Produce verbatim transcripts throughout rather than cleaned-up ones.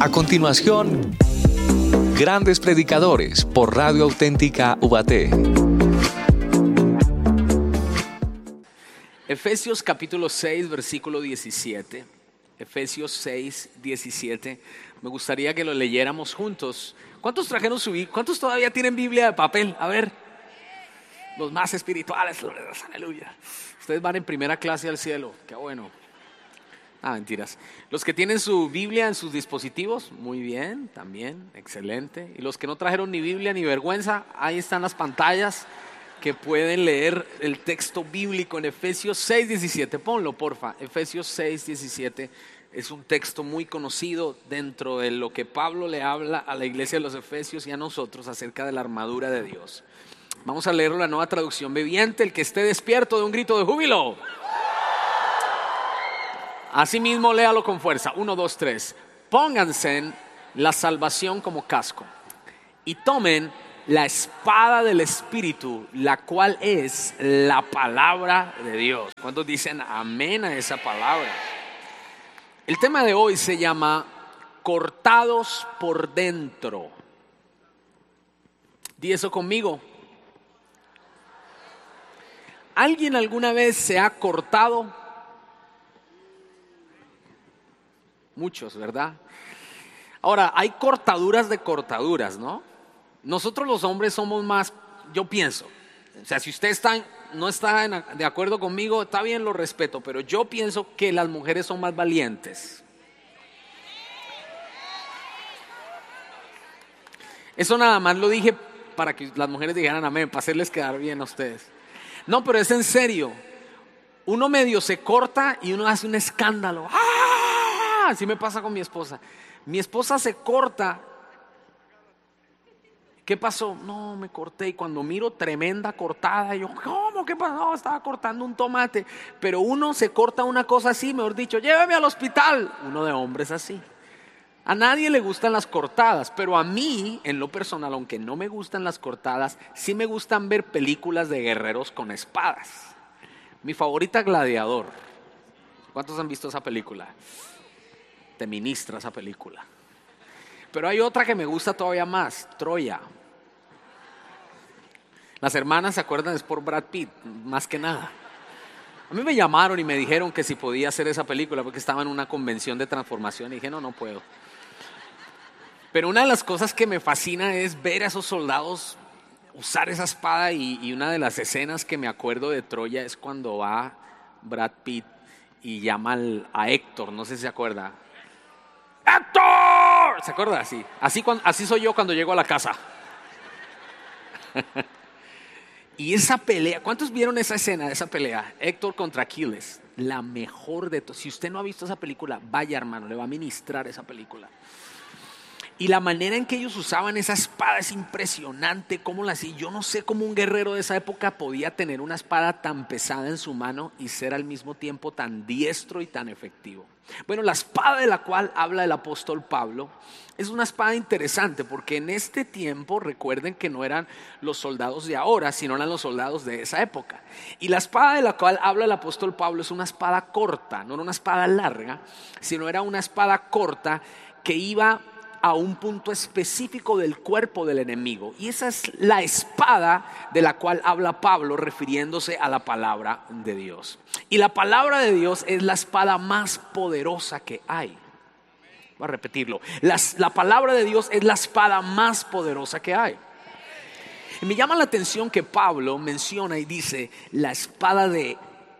A continuación, Grandes Predicadores por Radio Auténtica Ubaté. Efesios capítulo seis, versículo diecisiete. Efesios seis, diecisiete. Me gustaría que lo leyéramos juntos. ¿Cuántos trajeron su Biblia? ¿Cuántos todavía tienen Biblia de papel? A ver. Los más espirituales, aleluya. Ustedes van en primera clase al cielo. Qué bueno. Ah, mentiras. Los que tienen su Biblia en sus dispositivos, muy bien, también, excelente. Y los que no trajeron ni Biblia ni vergüenza, ahí están las pantallas que pueden leer el texto bíblico en Efesios seis, diecisiete. Ponlo, porfa. Efesios seis, diecisiete es un texto muy conocido dentro de lo que Pablo le habla a la iglesia de los Efesios y a nosotros acerca de la armadura de Dios. Vamos a leerlo, la Nueva Traducción Viviente. El que esté despierto de un grito de júbilo. Asimismo, léalo con fuerza. Uno, dos, tres. Pónganse la salvación como casco y tomen la espada del Espíritu, la cual es la palabra de Dios. ¿Cuántos dicen amén a esa palabra? El tema de hoy se llama cortados por dentro. Di eso conmigo. ¿Alguien alguna vez se ha cortado? Muchos, ¿verdad? Ahora, hay cortaduras de cortaduras, ¿no? Nosotros los hombres somos más, yo pienso, o sea, si usted está, no está en, de acuerdo conmigo, está bien, lo respeto, pero yo pienso que las mujeres son más valientes. Eso nada más lo dije para que las mujeres dijeran amén, para hacerles quedar bien a ustedes. No, pero es en serio. Uno medio se corta y uno hace un escándalo. ¡Ah! Así me pasa con mi esposa. Mi esposa se corta. ¿Qué pasó? No, me corté. Y cuando miro, tremenda cortada. Y yo, ¿cómo? ¿Qué pasó? Estaba cortando un tomate. Pero uno se corta una cosa así, mejor dicho, lléveme al hospital. Uno de hombres así. A nadie le gustan las cortadas, pero a mí, en lo personal, aunque no me gustan las cortadas, sí me gustan ver películas de guerreros con espadas. Mi favorita, Gladiador. ¿Cuántos han visto esa película? Te ministra esa película. Pero hay otra que me gusta todavía más, Troya. Las hermanas se acuerdan, es por Brad Pitt, más que nada. A mí me llamaron y me dijeron que si podía hacer esa película porque estaba en una convención de transformación y dije, no, no puedo. Pero una de las cosas que me fascina es ver a esos soldados usar esa espada y, y una de las escenas que me acuerdo de Troya es cuando va Brad Pitt y llama al, a Héctor, no sé si se acuerda. ¡Héctor! ¿Se acuerda? Así, así, cuando, así soy yo cuando llego a la casa. Y esa pelea, ¿cuántos vieron esa escena, esa pelea? Héctor contra Aquiles, la mejor de todas. Si usted no ha visto esa película, vaya hermano, le va a ministrar esa película. Y la manera en que ellos usaban esa espada es impresionante. ¿Cómo la hacían? Yo no sé cómo un guerrero de esa época podía tener una espada tan pesada en su mano y ser al mismo tiempo tan diestro y tan efectivo. Bueno, la espada de la cual habla el apóstol Pablo es una espada interesante porque en este tiempo, recuerden que no eran los soldados de ahora, sino eran los soldados de esa época. Y la espada de la cual habla el apóstol Pablo es una espada corta, no era una espada larga, sino era una espada corta que iba a un punto específico del cuerpo del enemigo. Y esa es la espada de la cual habla Pablo refiriéndose a la palabra de Dios. Y la palabra de Dios es la espada más poderosa que hay. Voy a repetirlo. La, la palabra de Dios es la espada más poderosa que hay. Y me llama la atención que Pablo menciona y dice la espada de,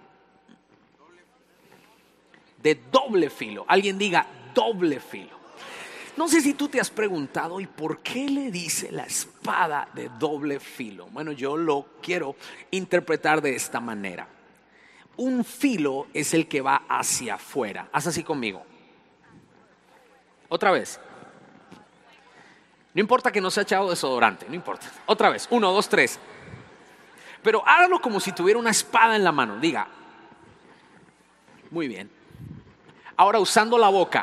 de doble filo. Alguien diga doble filo. No sé si tú te has preguntado, ¿y por qué le dice la espada de doble filo? Bueno, yo lo quiero interpretar de esta manera. Un filo es el que va hacia afuera. Haz así conmigo. Otra vez. No importa que no se ha echado desodorante, no importa. Otra vez, uno, dos, tres. Pero hágalo como si tuviera una espada en la mano. Diga. Muy bien. Ahora usando la boca.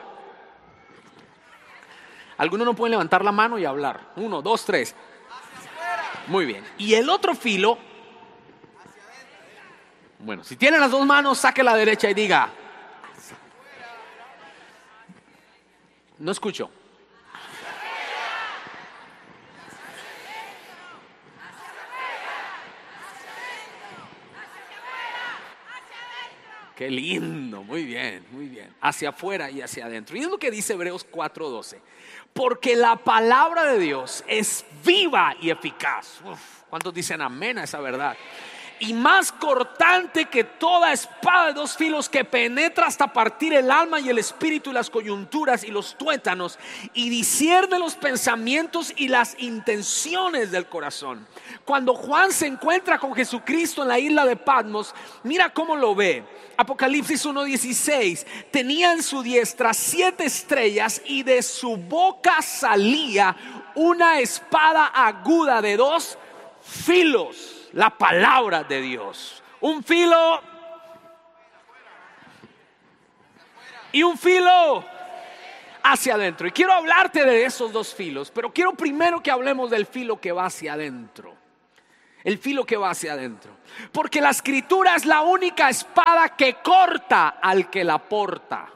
Algunos no pueden levantar la mano y hablar. Uno, dos, tres. Muy bien. Y el otro filo. Bueno, si tiene las dos manos, saque la derecha y diga. No escucho. qué lindo, muy bien, muy bien. Hacia afuera y hacia adentro. Y es lo que dice Hebreos cuatro doce. Porque la palabra de Dios es viva y eficaz. Uf, ¿cuántos dicen amén a esa verdad? Y más cortante que toda espada de dos filos, que penetra hasta partir el alma y el espíritu y las coyunturas y los tuétanos, y discierne los pensamientos y las intenciones del corazón. Cuando Juan se encuentra con Jesucristo en la isla de Patmos, mira cómo lo ve. Apocalipsis uno dieciséis. Tenía en su diestra siete estrellas, y de su boca salía una espada aguda de dos filos. La palabra de Dios. Un filo y un filo hacia adentro. Y quiero hablarte de esos dos filos, pero quiero primero que hablemos del filo que va hacia adentro. El filo que va hacia adentro. Porque la escritura es la única espada que corta al que la porta.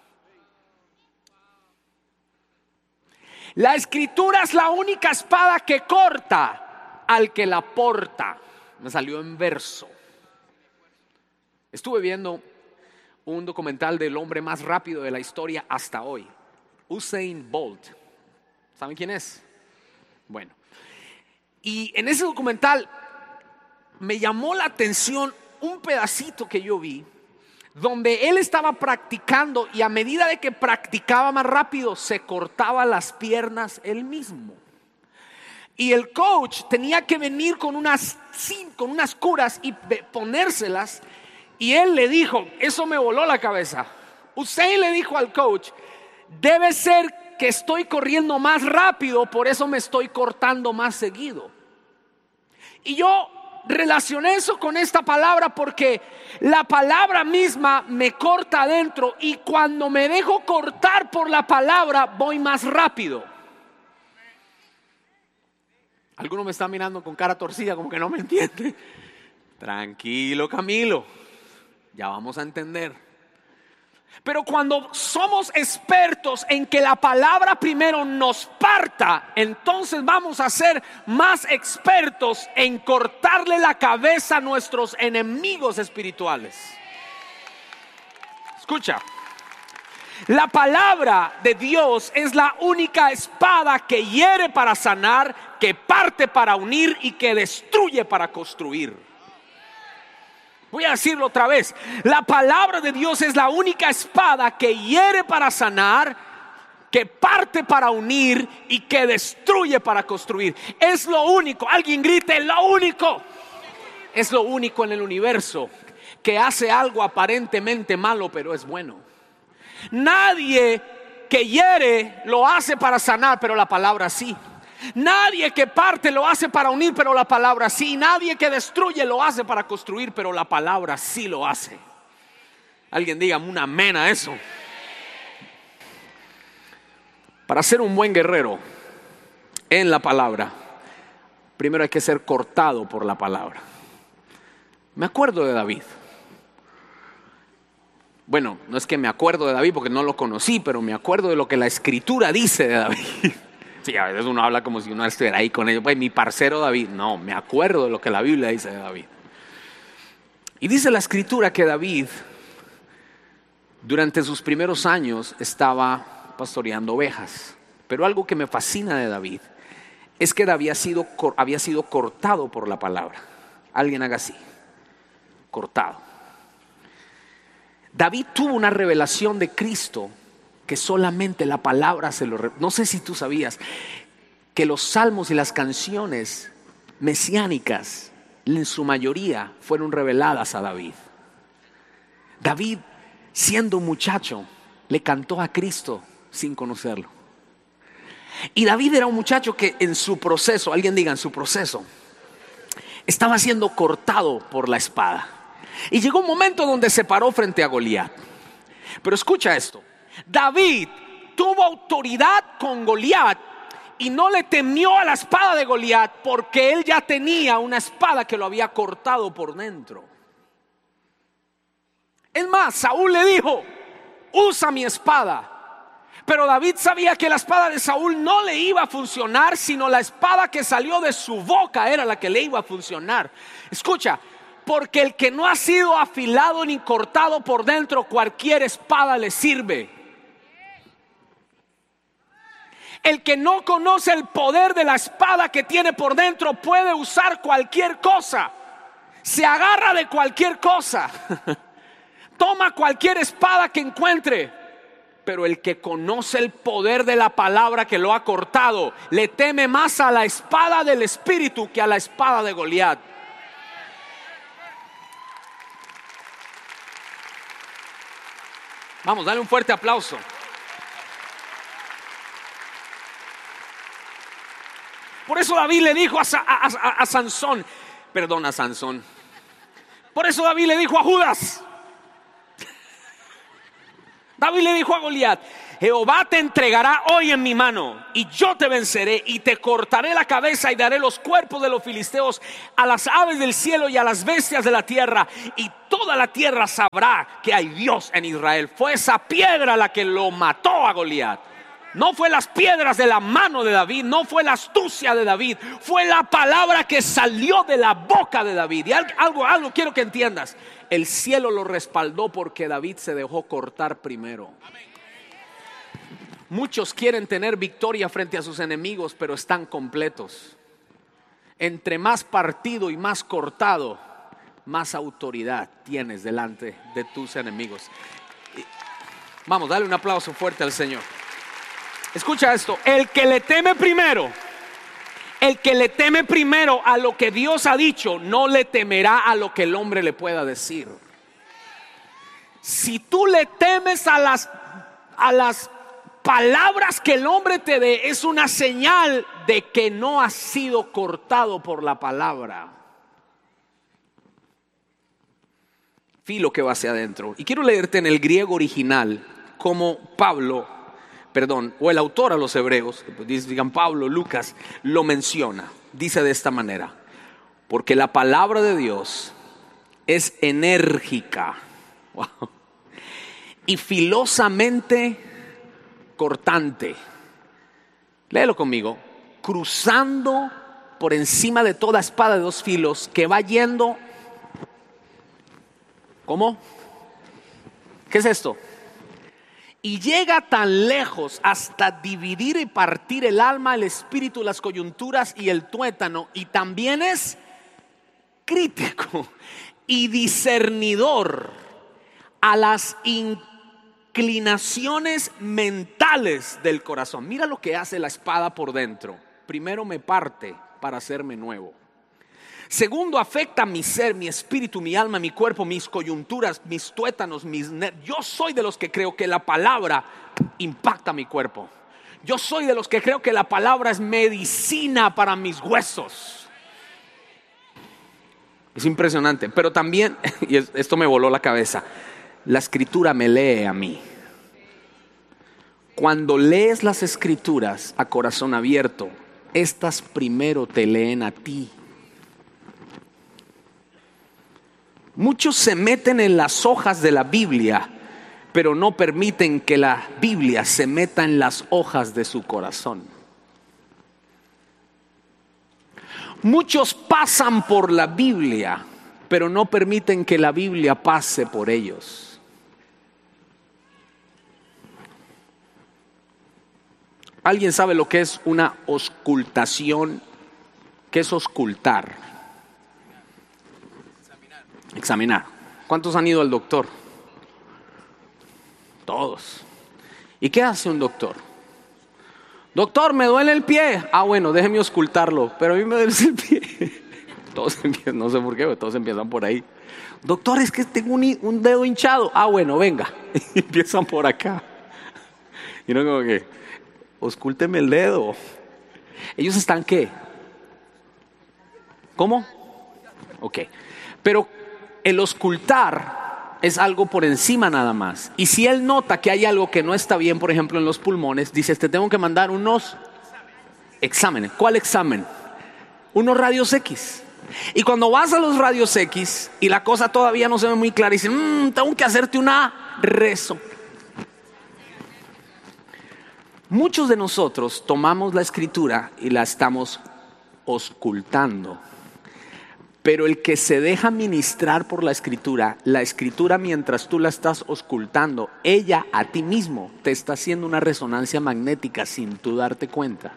La escritura es la única espada que corta al que la porta. Me salió en verso. Estuve viendo un documental del hombre más rápido de la historia hasta hoy, Usain Bolt. ¿Saben quién es? Bueno, y en ese documental me llamó la atención un pedacito que yo vi, donde él estaba practicando, y a medida de que practicaba más rápido, se cortaba las piernas él mismo. Y el coach tenía que venir con unas, con unas curas y ponérselas. Y él le dijo, eso me voló la cabeza. Usain le dijo al coach, debe ser que estoy corriendo más rápido, por eso me estoy cortando más seguido. Y yo relacioné eso con esta palabra, porque la palabra misma me corta adentro, y cuando me dejo cortar por la palabra voy más rápido. Alguno me está mirando con cara torcida, como que no me entiende. Tranquilo, Camilo, ya vamos a entender. Pero cuando somos expertos en que la palabra primero nos parta, entonces vamos a ser más expertos en cortarle la cabeza a nuestros enemigos espirituales. Escucha. La palabra de Dios es la única espada que hiere para sanar, que parte para unir y que destruye para construir. Voy a decirlo otra vez. La palabra de Dios es la única espada que hiere para sanar, que parte para unir y que destruye para construir. Es lo único. Alguien grite, lo único. Es lo único en el universo que hace algo aparentemente malo, pero es bueno. Nadie que hiere lo hace para sanar, pero la palabra sí. Nadie que parte lo hace para unir, pero la palabra sí. Nadie que destruye lo hace para construir, pero la palabra sí lo hace. Alguien diga un amén a eso. Para ser un buen guerrero en la palabra, primero hay que ser cortado por la palabra. Me acuerdo de David. Bueno, no es que me acuerdo de David porque no lo conocí, pero me acuerdo de lo que la escritura dice de David. Sí, a veces uno habla como si uno estuviera ahí con ellos. Pues mi parcero David. No, me acuerdo de lo que la Biblia dice de David. Y dice la escritura que David, durante sus primeros años, estaba pastoreando ovejas. Pero algo que me fascina de David es que había sido, había sido cortado por la palabra. Alguien haga así. Cortado. David tuvo una revelación de Cristo que solamente la palabra se lo... Re- no sé si tú sabías que los salmos y las canciones mesiánicas en su mayoría fueron reveladas a David. David, siendo un muchacho, le cantó a Cristo sin conocerlo. Y David era un muchacho que en su proceso, alguien diga en su proceso, estaba siendo cortado por la espada. Y llegó un momento donde se paró frente a Goliat. Pero escucha esto. David tuvo autoridad con Goliat y no le temió a la espada de Goliat, porque él ya tenía una espada que lo había cortado por dentro. Es más, Saúl le dijo: usa mi espada. Pero David sabía que la espada de Saúl no le iba a funcionar, sino la espada que salió de su boca era la que le iba a funcionar. Escucha, Porque el que no ha sido afilado ni cortado por dentro, cualquier espada le sirve. El que no conoce el poder de la espada que tiene por dentro puede usar cualquier cosa. Se agarra de cualquier cosa. Toma cualquier espada que encuentre. Pero el que conoce el poder de la palabra que lo ha cortado, le teme más a la espada del Espíritu que a la espada de Goliat. Vamos, dale un fuerte aplauso. Por eso David le dijo a, a, a, a Sansón, perdón, a Sansón. Por eso David le dijo a Judas. David le dijo a Goliat: Jehová te entregará hoy en mi mano, y yo te venceré, y te cortaré la cabeza, y daré los cuerpos de los filisteos a las aves del cielo y a las bestias de la tierra, y toda la tierra sabrá que hay Dios en Israel. Fue esa piedra la que lo mató a Goliat. No fue las piedras de la mano de David, no fue la astucia de David, fue la palabra que salió de la boca de David. Y algo, algo quiero que entiendas: el cielo lo respaldó porque David se dejó cortar primero. Muchos quieren tener victoria frente a sus enemigos, pero están completos. Entre más partido y más cortado, más autoridad tienes delante de tus enemigos. Vamos, dale un aplauso fuerte al Señor. Escucha esto: el que le teme primero, el que le teme primero a lo que Dios ha dicho, no le temerá a lo que el hombre le pueda decir. Si tú le temes a las, a las palabras que el hombre te dé, es una señal de que no has sido cortado por la palabra. Filo que va hacia adentro. Y quiero leerte en el griego original como Pablo, perdón, o el autor a los hebreos, digan Pablo, Lucas, lo menciona. Dice de esta manera: porque la palabra de Dios es enérgica, wow, y filosamente cortante. Léelo conmigo: cruzando por encima de toda espada de dos filos, que va yendo. ¿Cómo? ¿Qué es esto? Y llega tan lejos hasta dividir y partir el alma, el espíritu, las coyunturas y el tuétano, y también es crítico y discernidor a las inclinaciones mentales del corazón. Mira lo que hace la espada por dentro. Primero, me parte para hacerme nuevo. Segundo, afecta mi ser, mi espíritu, mi alma, mi cuerpo, mis coyunturas, mis tuétanos, mis nervios. Yo soy de los que creo que la palabra impacta mi cuerpo. Yo soy de los que creo que la palabra es medicina para mis huesos. Es impresionante. Pero también, y esto me voló la cabeza, la escritura me lee a mí. Cuando lees las escrituras a corazón abierto, estas primero te leen a ti. Muchos se meten en las hojas de la Biblia, pero no permiten que la Biblia se meta en las hojas de su corazón. Muchos pasan por la Biblia, pero no permiten que la Biblia pase por ellos. ¿Alguien sabe lo que es una auscultación? ¿Qué es auscultar? Examinar. ¿Cuántos han ido al doctor? Todos. ¿Y qué hace un doctor? Doctor, me duele el pie. Ah, bueno, déjeme auscultarlo. Pero a mí me duele el pie. Todos empiezan, no sé por qué, pero todos empiezan por ahí. Doctor, es que tengo un, un dedo hinchado. Ah, bueno, venga. Y empiezan por acá. Y no como que, auscúlteme el dedo. Ellos están, ¿qué? ¿Cómo? Ok. Pero el auscultar es algo por encima nada más. Y si él nota que hay algo que no está bien, por ejemplo en los pulmones, dice: te tengo que mandar unos exámenes. ¿Cuál examen? Unos radios X. Y cuando vas a los radios X y la cosa todavía no se ve muy clara, y dicen: mmm, tengo que hacerte una rezo. Muchos de nosotros tomamos la escritura y la estamos auscultando. Pero el que se deja ministrar por la escritura, la escritura mientras tú la estás auscultando, ella a ti mismo te está haciendo una resonancia magnética sin tú darte cuenta.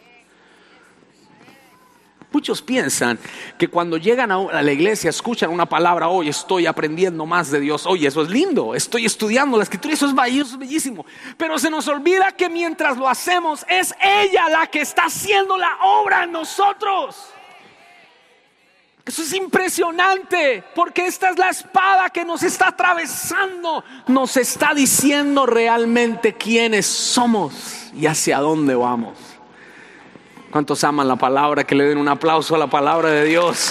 Muchos piensan que cuando llegan a la iglesia escuchan una palabra, hoy estoy aprendiendo más de Dios, oye, eso es lindo, estoy estudiando la escritura, eso es bellísimo. Pero se nos olvida que mientras lo hacemos es ella la que está haciendo la obra en nosotros. Eso es impresionante, porque esta es la espada que nos está atravesando, nos está diciendo realmente quiénes somos y hacia dónde vamos. ¿Cuántos aman la palabra? Que le den un aplauso a la palabra de Dios.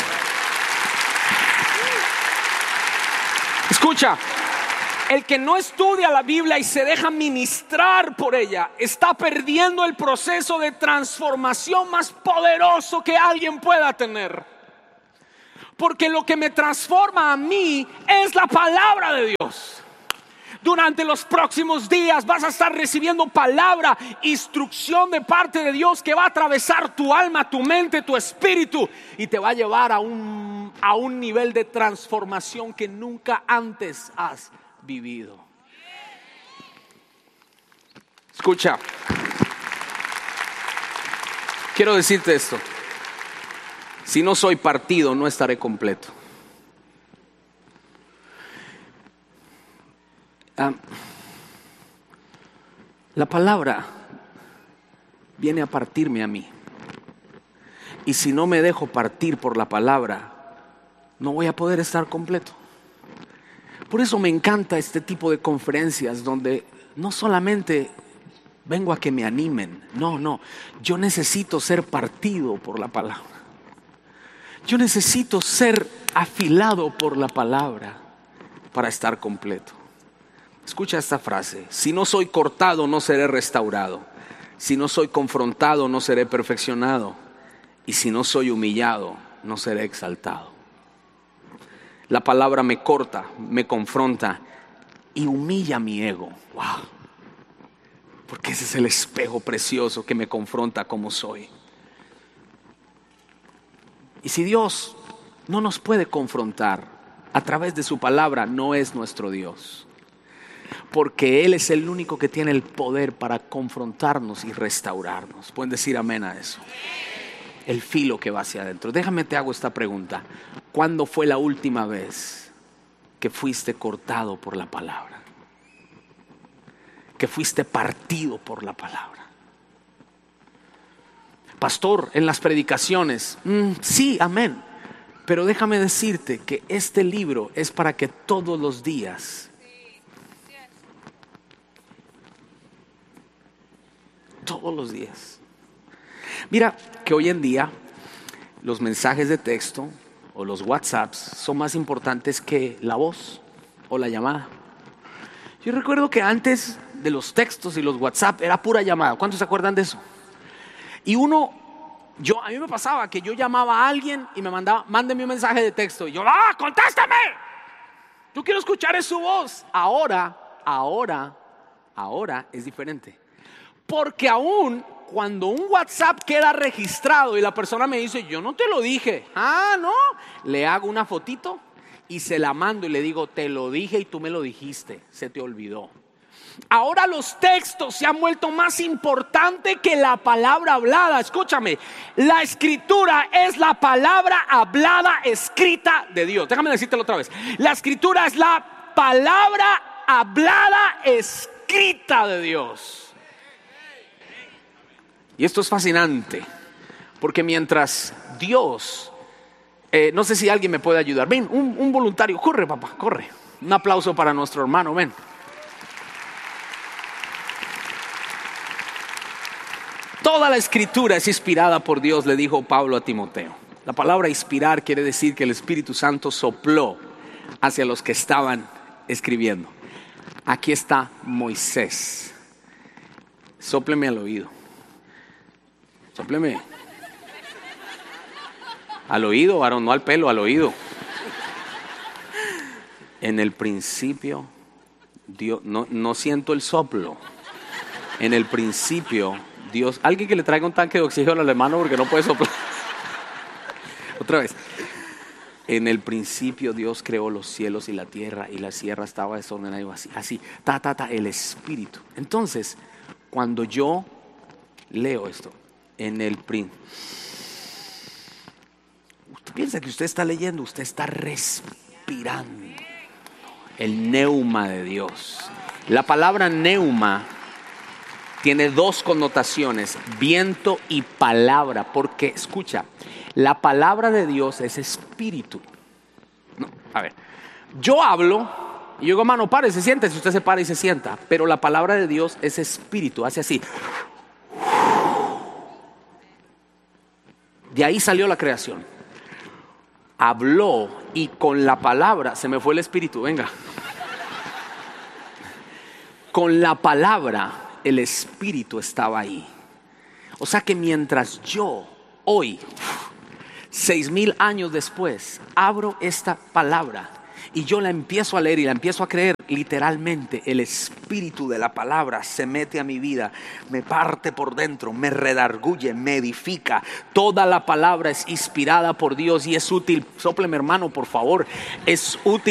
Escucha, el que no estudia la Biblia y se deja ministrar por ella está perdiendo el proceso de transformación más poderoso que alguien pueda tener. Porque lo que me transforma a mí es la palabra de Dios. Durante los próximos días vas a estar recibiendo palabra, instrucción de parte de Dios que va a atravesar tu alma, tu mente, tu espíritu y te va a llevar a un, a un nivel de transformación que nunca antes has vivido. Escucha, quiero decirte esto. Si no soy partido, no estaré completo. Ah, la palabra viene a partirme a mí. Y si no me dejo partir por la palabra, no voy a poder estar completo. Por eso me encanta este tipo de conferencias donde no solamente vengo a que me animen. No, no. Yo necesito ser partido por la palabra. Yo necesito ser afilado por la palabra para estar completo. Escucha esta frase: si no soy cortado, no seré restaurado. Si no soy confrontado, no seré perfeccionado. Y si no soy humillado, no seré exaltado. La palabra me corta, me confronta y humilla mi ego. Wow. Porque ese es el espejo precioso que me confronta como soy. Y si Dios no nos puede confrontar a través de su palabra, no es nuestro Dios. Porque Él es el único que tiene el poder para confrontarnos y restaurarnos. ¿Pueden decir amén a eso? El filo que va hacia adentro. Déjame te hago esta pregunta. ¿Cuándo fue la última vez que fuiste cortado por la palabra? Que fuiste partido por la palabra. Pastor, en las predicaciones, mm, sí, amén. Pero déjame decirte que este libro es para que todos los días, todos los días. Mira que hoy en día los mensajes de texto o los WhatsApps son más importantes que la voz o la llamada. Yo recuerdo que antes de los textos y los WhatsApp era pura llamada. ¿Cuántos se acuerdan de eso? Y uno, yo, a mí me pasaba que yo llamaba a alguien y me mandaba, mándeme un mensaje de texto. Y yo, ¡ah, contéstame! Yo quiero escuchar su voz. Ahora, ahora, ahora es diferente. Porque aún cuando un WhatsApp queda registrado y la persona me dice, yo no te lo dije. Ah, no. Le hago una fotito y se la mando y le digo, te lo dije y tú me lo dijiste. Se te olvidó. Ahora los textos se han vuelto más importantes que la palabra hablada. Escúchame, la escritura es la palabra hablada, escrita de Dios. Déjame decírtelo otra vez. La escritura es la palabra hablada, escrita de Dios. Y esto es fascinante, porque mientras Dios, eh, no sé si alguien me puede ayudar. Ven, un, un voluntario, corre papá, corre. Un aplauso para nuestro hermano, ven. Toda la escritura es inspirada por Dios, le dijo Pablo a Timoteo. La palabra inspirar quiere decir que el Espíritu Santo sopló hacia los que estaban escribiendo. Aquí está Moisés. Sópleme al oído. Sópleme. Al oído, varón, no al pelo, al oído. En el principio, Dios, no, no siento el soplo. En el principio, Dios, alguien que le traiga un tanque de oxígeno al hermano porque no puede soplar. Otra vez. En el principio Dios creó los cielos y la tierra, y la tierra estaba desordenada y así, así, ta, ta, ta, el Espíritu. Entonces, cuando yo leo esto, en el principio, usted piensa que usted está leyendo, usted está respirando el neuma de Dios. La palabra neuma tiene dos connotaciones, viento y palabra, porque escucha, la palabra de Dios es espíritu. No, a ver, yo hablo y yo digo, hermano, pare, se siente, si usted se para y se sienta, pero la palabra de Dios es espíritu, hace así. De ahí salió la creación. Habló y con la palabra, se me fue el espíritu, venga. Con la palabra el espíritu estaba ahí. O sea que mientras yo hoy, seis mil años después, abro esta palabra y yo la empiezo a leer y la empiezo a creer, literalmente el espíritu de la palabra se mete a mi vida, me parte por dentro, me redarguye, me edifica. Toda la palabra es inspirada por Dios y es útil. Sópleme, hermano, por favor, es útil.